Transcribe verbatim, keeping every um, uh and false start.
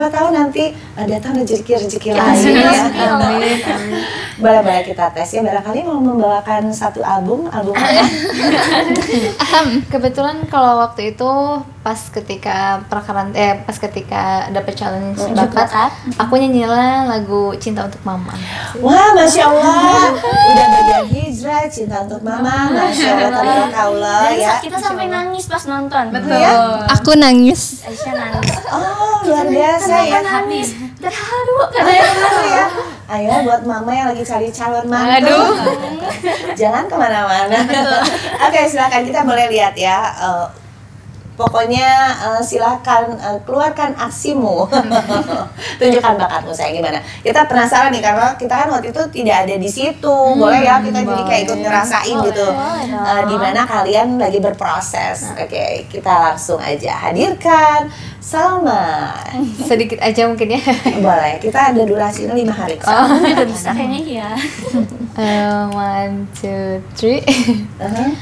tahu nanti uh, datang rezeki-rezeki Kita lain semua ya. skill. Amin, amin. Boleh-boleh kita tes ya, barangkali mau membawakan satu album, album apa? Kebetulan kalau waktu itu pas ketika perkaran eh pas ketika dapet challenge Hmm, bakat, bakat. aku nyanyilah lagu Cinta Untuk Mama. Wah, Masya Allah, udah bagian hijrah, cinta untuk mama, Masya Allah, tabarakallah Dan ya. kita sampai nangis pas nonton. Betul. Ya? Aku nangis. Aisyah nangis. Oh, luar biasa ya. Nangis. Terharu kan. Ayo, ya. Ayo buat mama yang lagi cari calon mantu. Aduh. Jangan kemana-mana. Oke, silakan kita boleh lihat ya. Eh, pokoknya eh, silakan eh, keluarkan aksimu. Tunjukkan bakatmu saya gimana. Kita penasaran nih karena kita kan waktu itu tidak ada di situ. Boleh ya kita jadi kayak ikut ngerasain gitu. Eh, di mana kalian lagi berproses. Oke, kita langsung aja hadirkan Salma. Sedikit aja mungkin ya. Boleh, kita ada durasinya lima hari. Oh. Udah bisa kayaknya ya. Eh, one, two, three. Uh-huh.